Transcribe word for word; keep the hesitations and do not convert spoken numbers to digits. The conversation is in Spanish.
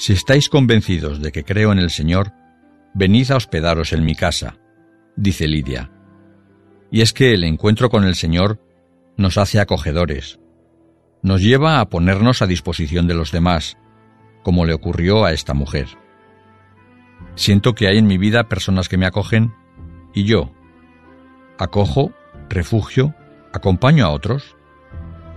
Si estáis convencidos de que creo en el Señor, venid a hospedaros en mi casa, dice Lidia. Y es que el encuentro con el Señor nos hace acogedores, nos lleva a ponernos a disposición de los demás, como le ocurrió a esta mujer. Siento que hay en mi vida personas que me acogen y yo acojo, refugio, acompaño a otros.